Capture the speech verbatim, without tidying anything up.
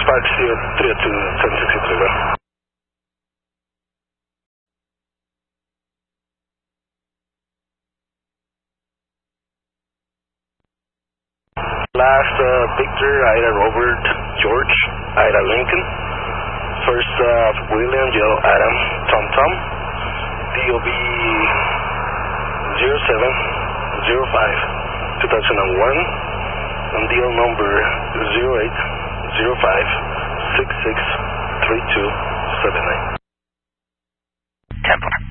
five zero three two seven six six three. Last uh, Victor, Ida Robert, George, Ida Lincoln. First uh, William, Joe, Adam, Tom Tom. D O B zero seven zero five two thousand one. And D L number zero eight zero five six six three two seven nine. Templar.